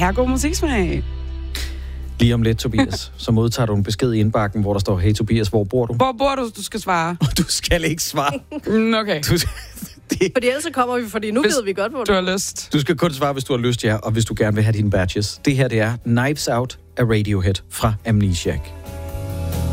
herregod musiksmag. Lige om lidt, Tobias, så modtager du en besked i indbakken, hvor der står, hey Tobias, hvor bor du? Hvor bor du? Du skal svare. Du skal ikke svare. Okay. Fordi ellers så kommer vi, fordi nu ved vi godt, hvor du har lyst. Du skal kun svare, hvis du har lyst, ja, og hvis du gerne vil have dine badges. Det her, det er Knives Out af Radiohead fra Amnesiac.